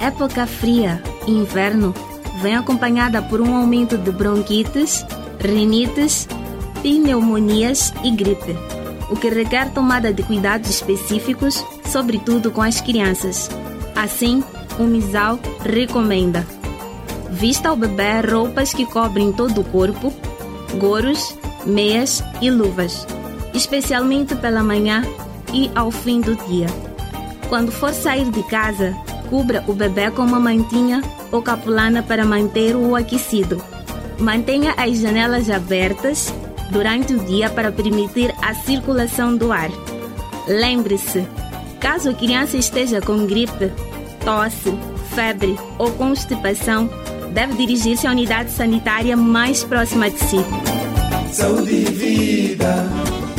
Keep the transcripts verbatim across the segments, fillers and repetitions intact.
época fria, inverno, vem acompanhada por um aumento de bronquites, rinites, pneumonias e gripe, o que requer tomada de cuidados específicos, sobretudo com as crianças. Assim, o MISAL recomenda: vista ao bebê roupas que cobrem todo o corpo, goros, meias e luvas, especialmente pela manhã e ao fim do dia. Quando for sair de casa, cubra o bebê com uma mantinha ou capulana para manter-o aquecido. Mantenha as janelas abertas durante o dia para permitir a circulação do ar. Lembre-se, caso a criança esteja com gripe, tosse, febre ou constipação, deve dirigir-se à unidade sanitária mais próxima de si. Saúde e vida.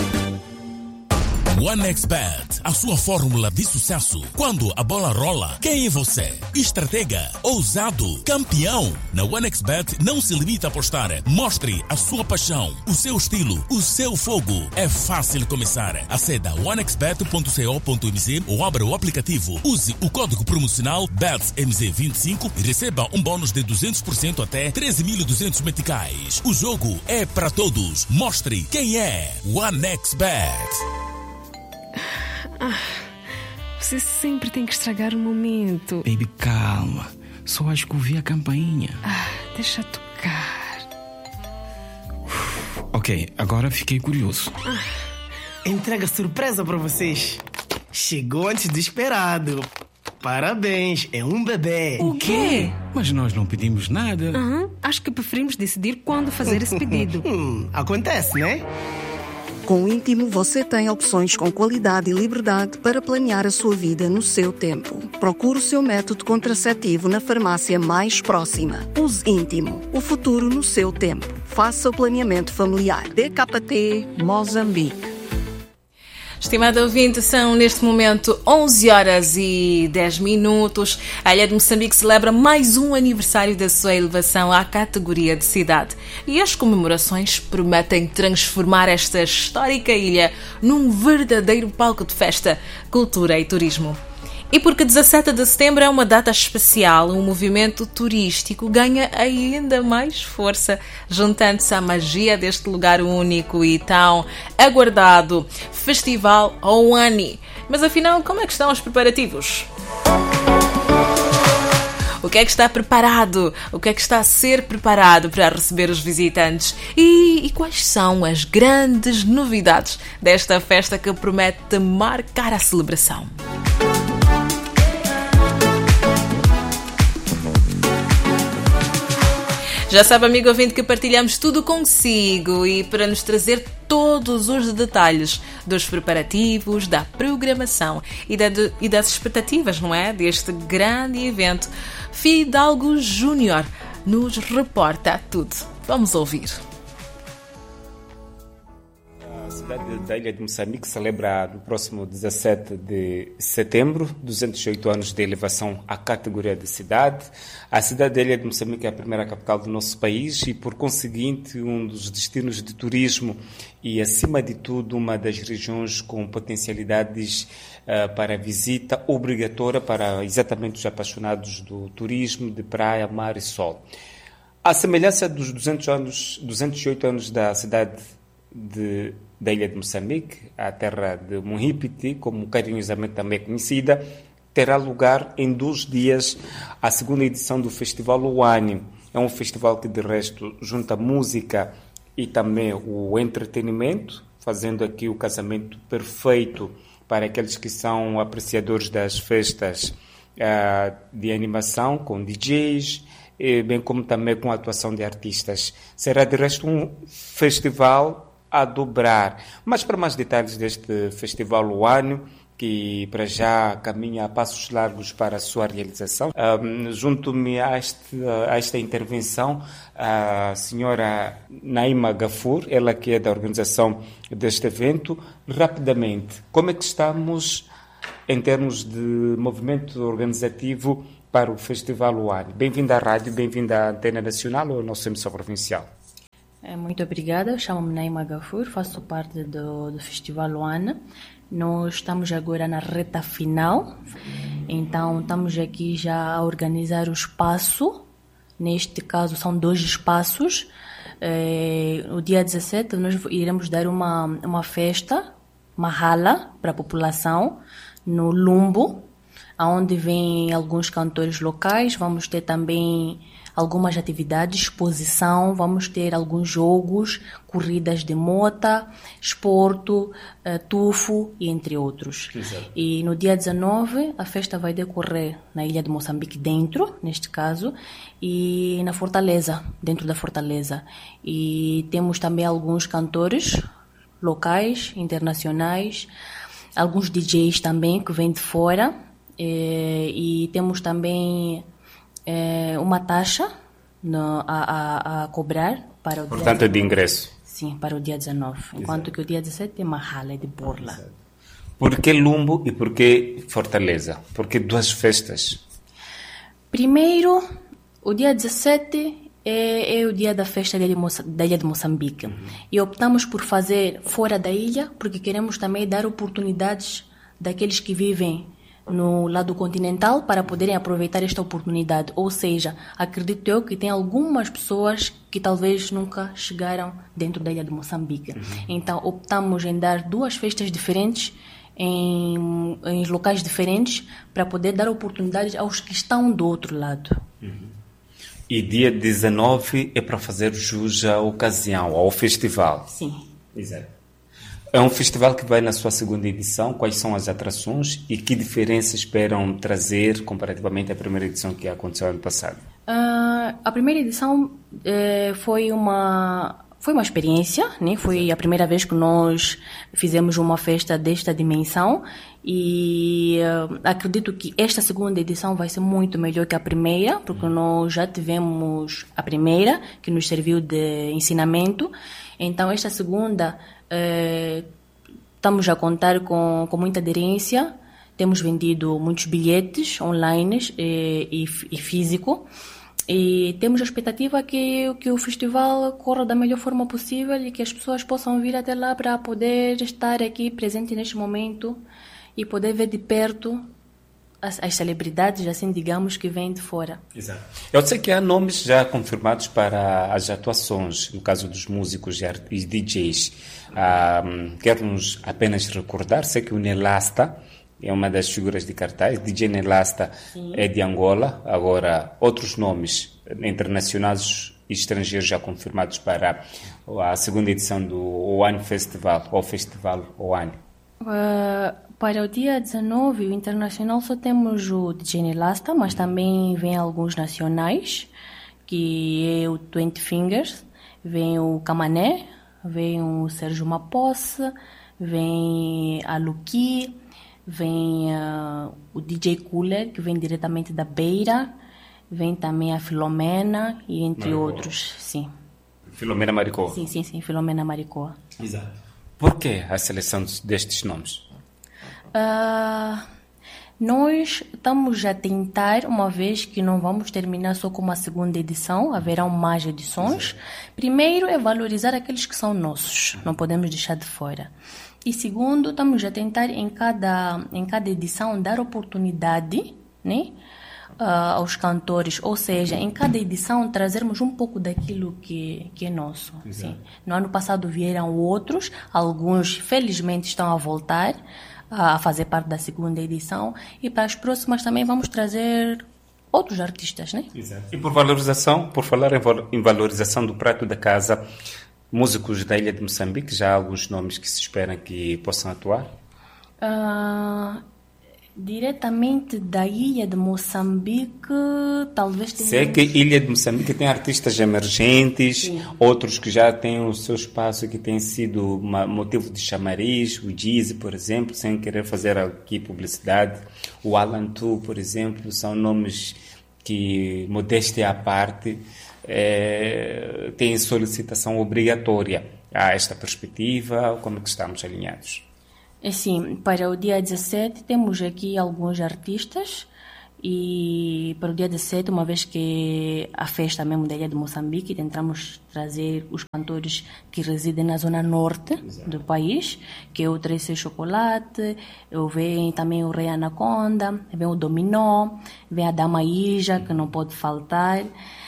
OneXBet, a sua fórmula de sucesso. Quando a bola rola, quem é você? Estratega, ousado, campeão? Na OneXBet não se limita a apostar. Mostre a sua paixão, o seu estilo, o seu fogo. É fácil começar. Aceda a one x bet ponto co ponto m z ou abra o aplicativo. Use o código promocional B E T S M Z vinte e cinco e receba um bônus de duzentos por cento até treze mil e duzentos meticais. O jogo é para todos. Mostre quem é OneXBet. Ah, você sempre tem que estragar o momento. Baby, calma. Só acho que ouvi a campainha. Ah, deixa tocar. Uf, ok, agora fiquei curioso. Ah. Entrega surpresa pra vocês. Chegou antes do esperado. Parabéns, é um bebê. O quê? Mas nós não pedimos nada. Uhum. Acho que preferimos decidir quando fazer esse pedido. hum, acontece, né? Com o Íntimo, você tem opções com qualidade e liberdade para planear a sua vida no seu tempo. Procure o seu método contraceptivo na farmácia mais próxima. Use Íntimo, o futuro no seu tempo. Faça o planeamento familiar. D K T Moçambique. Estimado ouvinte, são neste momento onze horas e dez minutos. A Ilha de Moçambique celebra mais um aniversário da sua elevação à categoria de cidade. E as comemorações prometem transformar esta histórica ilha num verdadeiro palco de festa, cultura e turismo. E porque dezassete de setembro é uma data especial, o movimento turístico ganha ainda mais força, juntando-se à magia deste lugar único e tão aguardado Festival Oani. Mas afinal, como é que estão os preparativos? O que é que está preparado? O que é que está a ser preparado para receber os visitantes? E, e quais são as grandes novidades desta festa que promete marcar a celebração? Já sabe, amigo ouvinte, que partilhamos tudo consigo e para nos trazer todos os detalhes dos preparativos, da programação e, da, de, e das expectativas, não é? Deste grande evento, Fidalgo Júnior nos reporta tudo. Vamos ouvir. A cidade da Ilha de Moçambique celebra no próximo dezassete de setembro duzentos e oito anos de elevação à categoria de cidade. A cidade da Ilha de Moçambique é a primeira capital do nosso país e, por conseguinte, um dos destinos de turismo e, acima de tudo, uma das regiões com potencialidades uh, para visita obrigatória para exatamente os apaixonados do turismo, de praia, mar e sol. À semelhança dos duzentos anos, duzentos e oito anos da cidade de da Ilha de Moçambique, a terra de Muhipiti, como carinhosamente também é conhecida, terá lugar em dois dias a segunda edição do Festival Oani. É um festival que, de resto, junta música e também o entretenimento, fazendo aqui o casamento perfeito para aqueles que são apreciadores das festas uh, de animação, com D Js, e bem como também com a atuação de artistas. Será, de resto, um festival a dobrar. Mas para mais detalhes deste Festival Oani, que para já caminha a passos largos para a sua realização, um, junto-me a, este, a esta intervenção a senhora Naima Gafur, ela que é da organização deste evento. Rapidamente, como é que estamos em termos de movimento organizativo para o Festival Oani? Bem-vinda à rádio, bem-vinda à Antena Nacional ou à nossa emissão provincial. Muito obrigada, chamo-me Naima Gafur, faço parte do, do Festival Oani. Nós estamos agora na reta final, então estamos aqui já a organizar o espaço. Neste caso são dois espaços. É, no dia dezessete nós iremos dar uma, uma festa, uma hala para a população no Lumbo, onde vêm alguns cantores locais. Vamos ter também algumas atividades, exposição, vamos ter alguns jogos, corridas de mota, esporto, uh, tufo e entre outros. Exato. E no dia dezenove a festa vai decorrer na ilha de Moçambique dentro, neste caso, e na Fortaleza, dentro da Fortaleza. E temos também alguns cantores locais, internacionais, alguns D Js também que vêm de fora, e, e temos também é, uma taxa no, a, a, a cobrar para o Portanto, dia de ingresso. Sim, para o dia dezenove. Exato. Enquanto que o dia dezessete tem uma hala de borla. Exato. Por que Lumbo e por que Fortaleza? Por que duas festas? Primeiro, o dia dezessete é, é o dia da festa da ilha de, Moça, da ilha de Moçambique. Uhum. E optamos por fazer fora da ilha porque queremos também dar oportunidades daqueles que vivem no lado continental para poderem aproveitar esta oportunidade. Ou seja, acredito eu que tem algumas pessoas que talvez nunca chegaram dentro da ilha de Moçambique. Uhum. Então, optamos em dar duas festas diferentes em, em locais diferentes para poder dar oportunidades aos que estão do outro lado. Uhum. E dia dezenove é para fazer jus à ocasião, ao festival. Sim. Exato. É um festival que vai na sua segunda edição. Quais são as atrações e que diferença esperam trazer comparativamente à primeira edição que aconteceu ano passado? Uh, a primeira edição eh, foi uma foi uma experiência, né? Foi a primeira vez que nós fizemos uma festa desta dimensão e uh, acredito que esta segunda edição vai ser muito melhor que a primeira, porque hum. nós já tivemos a primeira que nos serviu de ensinamento. Então esta segunda Uh, estamos a contar com, com muita aderência, temos vendido muitos bilhetes online e, e, e físico, e temos a expectativa que, que o festival corra da melhor forma possível e que as pessoas possam vir até lá para poder estar aqui presente neste momento e poder ver de perto As, as celebridades, assim digamos, que vêm de fora. Exato. Eu sei que há nomes já confirmados para as atuações, no caso dos músicos e D Js. Um, Quero-nos apenas recordar, sei que o Nelasta é uma das figuras de cartaz, D J Nelasta Sim. é de Angola. Agora, outros nomes internacionais e estrangeiros já confirmados para a segunda edição do One Festival, ou Festival One. Uh... Para o dia dezenove, o internacional só temos o D J Nelasta, mas também vem alguns nacionais, que é o Twenty Fingers, vem o Camané, vem o Sérgio Maposse, vem a Luqui, vem uh, o D J Cooler, que vem diretamente da Beira, vem também a Filomena, e entre Maricoa. Outros, sim. Filomena Maricoa? Sim, sim, sim, Filomena Maricoa. Exato. Por que a seleção destes nomes? Uh, nós estamos a tentar, uma vez que não vamos terminar só com uma segunda edição, haverão mais edições. Exato. Primeiro é valorizar aqueles que são nossos, não podemos deixar de fora. E segundo, estamos a tentar em cada, em cada edição dar oportunidade, né, uh, aos cantores, ou seja, em cada edição trazermos um pouco daquilo que, que é nosso. Sim. No ano passado vieram outros, alguns felizmente estão a voltar a fazer parte da segunda edição, e para as próximas também vamos trazer outros artistas, né? Exato. E por valorização, por falar em valorização do prato da casa, músicos da ilha de Moçambique, já há alguns nomes que se espera que possam atuar? Uh, diretamente da ilha de Moçambique, talvez tenha... Sei que a ilha de Moçambique tem artistas emergentes, Sim. outros que já têm o seu espaço, que tem sido uma, motivo de chamariz, o Jeezy, por exemplo, sem querer fazer aqui publicidade, o Alan Tu, por exemplo, são nomes que, modéstia à parte, é, têm solicitação obrigatória a esta perspectiva. Como é que estamos alinhados? Sim, para o dia dezessete temos aqui alguns artistas E para o dia dezessete, uma vez que a festa mesmo da Ilha de Moçambique, tentamos trazer os cantores que residem na zona norte Exato. do país, que é o Trece Chocolate, vem também o Rei Anaconda, vem o Dominó, vem a Dama Ija, que não pode faltar.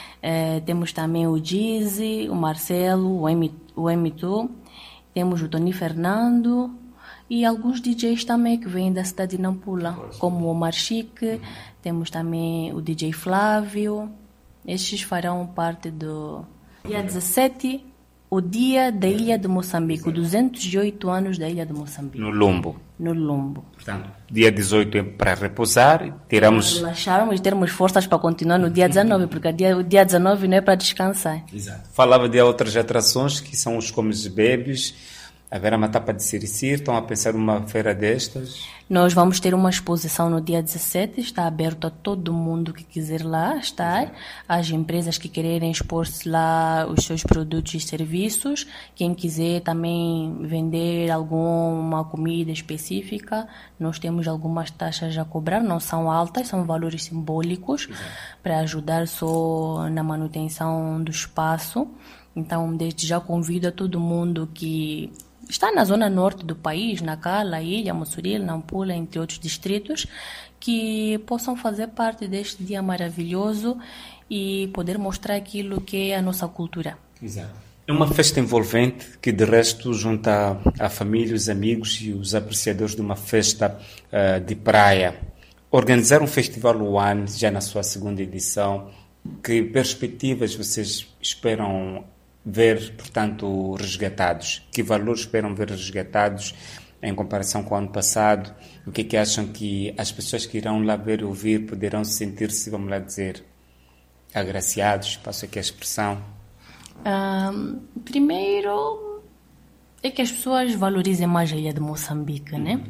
É, temos também o Dizzy, o Marcelo, o M, o M dois, temos o Tony Fernando e alguns D Js também que vêm da cidade de Nampula, como o Omar Chique, temos também o D J Flávio. Estes farão parte do dia dezessete, o dia da Ilha de Moçambique, duzentos e oito anos da Ilha de Moçambique. No Lombo. No Lombo. Portanto, dia dezoito é para repousar, teremos... Relaxarmos e termos forças para continuar no dia dezenove, porque o dia, o dia dezenove não é para descansar. Exato. Falava de outras atrações, que são os comes e bebes, haverá uma tapa de siricir, estão a pensar numa feira destas? Nós vamos ter uma exposição no dia dezessete, está aberto a todo mundo que quiser lá estar, as empresas que quererem expor-se lá os seus produtos e serviços, quem quiser também vender alguma comida específica, nós temos algumas taxas a cobrar, não são altas, são valores simbólicos, para ajudar só na manutenção do espaço. Então, desde já convido a todo mundo que está na zona norte do país, Nacala, Ilha, Mossoril, Nampula, entre outros distritos, que possam fazer parte deste dia maravilhoso e poder mostrar aquilo que é a nossa cultura. Exato. É uma festa envolvente que, de resto, junta a família, os amigos e os apreciadores de uma festa uh, de praia. Organizar um festival One, já na sua segunda edição, que perspectivas vocês esperam ver, portanto, resgatados? Que valores esperam ver resgatados em comparação com o ano passado? O que é que acham que as pessoas que irão lá ver e ouvir poderão sentir-se, vamos lá dizer, agraciados? Passo aqui a expressão. Um, primeiro, é que as pessoas valorizem mais a Ilha de Moçambique, né?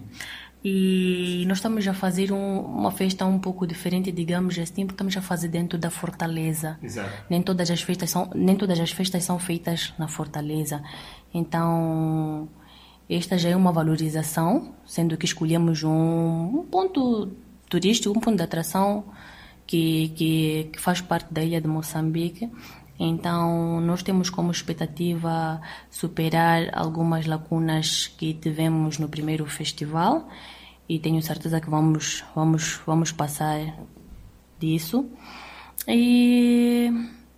E nós estamos a fazer um, uma festa um pouco diferente, digamos assim, porque estamos a fazer dentro da Fortaleza. Exato. Nem todas as festas são, nem todas as festas são feitas na Fortaleza. Então, esta já é uma valorização, sendo que escolhemos um, um ponto turístico, um ponto de atração que, que, que faz parte da Ilha de Moçambique. Então, nós temos como expectativa superar algumas lacunas que tivemos no primeiro festival e tenho certeza que vamos, vamos, vamos passar disso. E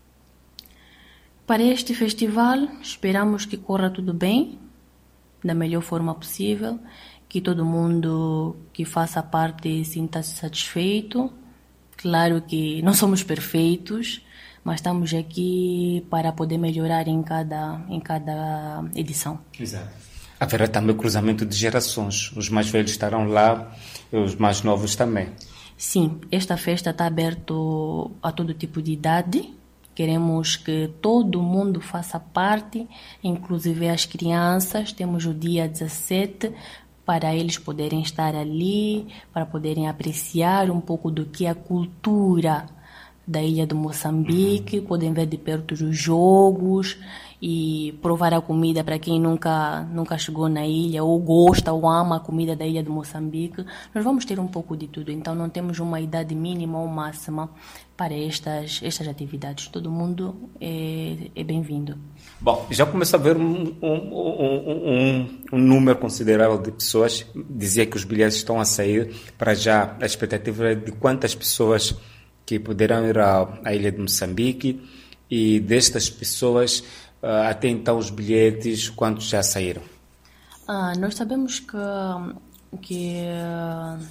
para este festival, esperamos que corra tudo bem, da melhor forma possível, que todo mundo que faça parte sinta-se satisfeito. Claro que não somos perfeitos, mas estamos aqui para poder melhorar em cada, em cada edição. Exato. Haverá também cruzamento de gerações. Os mais velhos estarão lá e os mais novos também. Sim, esta festa está aberta a todo tipo de idade. Queremos que todo mundo faça parte, inclusive as crianças. Temos o dia dezessete para eles poderem estar ali, para poderem apreciar um pouco do que é a cultura da Ilha de Moçambique, podem ver de perto os jogos e provar a comida para quem nunca, nunca chegou na ilha ou gosta ou ama a comida da Ilha de Moçambique. Nós vamos ter um pouco de tudo, então não temos uma idade mínima ou máxima para estas, estas atividades. Todo mundo é, é bem-vindo. Bom, já começou a haver um, um, um, um, um número considerável de pessoas. Dizia que os bilhetes estão a sair. Para já, a expectativa é de quantas pessoas que poderão ir à, à Ilha de Moçambique, e destas pessoas, uh, até então os bilhetes, quantos já saíram? Ah, nós sabemos que, que uh,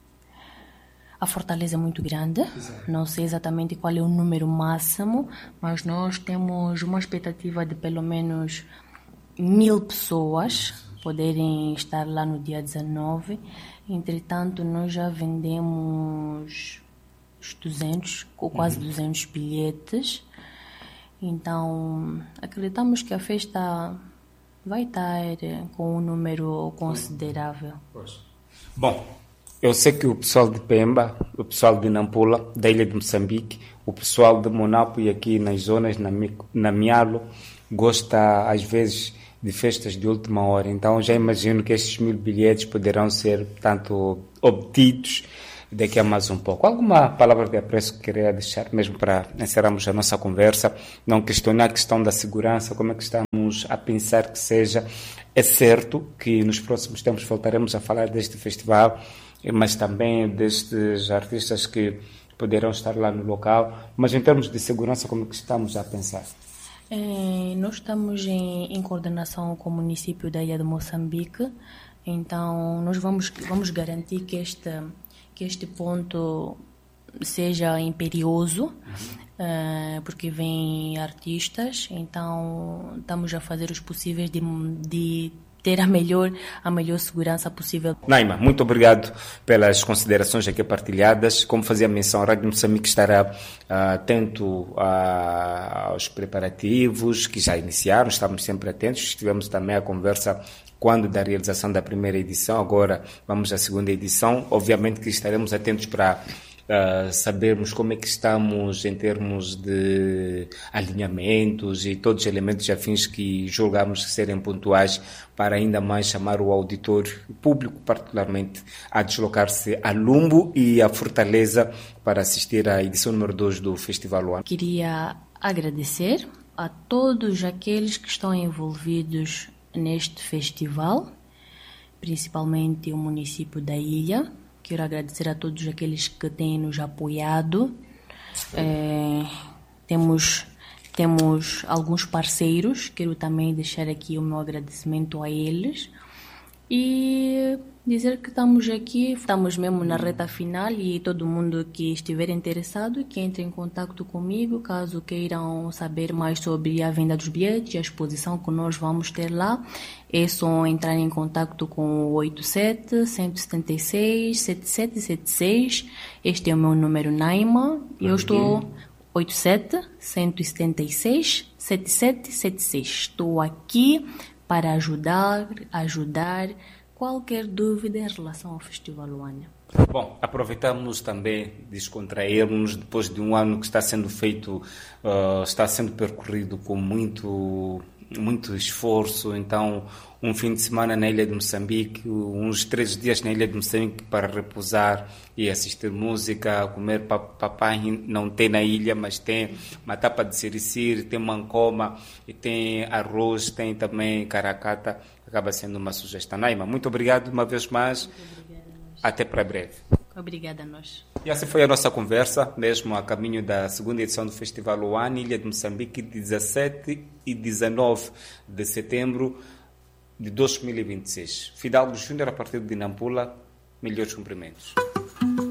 a Fortaleza é muito grande. Exato. Não sei exatamente qual é o número máximo, mas nós temos uma expectativa de pelo menos mil pessoas poderem estar lá no dia dezenove. Entretanto, nós já vendemos duzentos ou quase duzentos bilhetes. Então, acreditamos que a festa vai estar com um número considerável. Bom, eu sei que o pessoal de Pemba, o pessoal de Nampula, da Ilha de Moçambique, o pessoal de Monapo e aqui nas zonas, na, na Mialo, gosta às vezes de festas de última hora. Então, já imagino que estes mil bilhetes poderão ser, tanto obtidos daqui a mais um pouco. Alguma palavra de apreço que queria deixar, mesmo para encerrarmos a nossa conversa, não questionar a questão da segurança, como é que estamos a pensar que seja. É certo que nos próximos tempos voltaremos a falar deste festival, mas também destes artistas que poderão estar lá no local, mas em termos de segurança, como é que estamos a pensar? É, nós estamos em, em coordenação com o município da Ilha de Moçambique, então nós vamos, vamos garantir que este, que este ponto seja imperioso, uh, porque vêm artistas, então estamos a fazer os possíveis de, de ter a melhor, a melhor segurança possível. Naima, muito obrigado pelas considerações aqui partilhadas. Como fazia menção, a Rádio Moçambique estará uh, atento uh, aos preparativos que já iniciaram, estamos sempre atentos. Estivemos também a conversa quando da realização da primeira edição, agora vamos à segunda edição. Obviamente que estaremos atentos para Uh, sabermos como é que estamos em termos de alinhamentos e todos os elementos afins que julgamos serem pontuais para ainda mais chamar o auditório, o público particularmente, a deslocar-se a Lumbo e a Fortaleza para assistir à edição número dois do Festival Luanda. Queria agradecer a todos aqueles que estão envolvidos neste festival, principalmente o município da Ilha. Quero agradecer a todos aqueles que têm nos apoiado. É, temos, temos alguns parceiros, quero também deixar aqui o meu agradecimento a eles. E dizer que estamos aqui, estamos mesmo na reta final e todo mundo que estiver interessado, que entre em contato comigo, caso queiram saber mais sobre a venda dos bilhetes, a exposição que nós vamos ter lá, é só entrar em contato com o oito sete, um sete seis, sete sete sete seis. Este é o meu número Naima. Eu estou oito sete, um sete seis, sete sete sete seis. Estou aqui para ajudar, ajudar qualquer dúvida em relação ao Festival Luanda. Bom, aproveitamos também descontrairmos depois de um ano que está sendo feito, uh, está sendo percorrido com muito, muito esforço. Então, um fim de semana na Ilha de Moçambique, uns três dias na Ilha de Moçambique para repousar e assistir música, comer papai. Não tem na ilha, mas tem uma tapa de siriciri, tem mancoma, e tem arroz, tem também caracata. Acaba sendo uma sugestão. Naima, muito obrigado uma vez mais. Até para breve. Obrigada a nós. E essa foi a nossa conversa, mesmo a caminho da segunda edição do Festival Luanda, Ilha de Moçambique, dezessete e dezenove de setembro de dois mil e vinte e seis. Fidalgo Júnior, a partir de Nampula, melhores cumprimentos.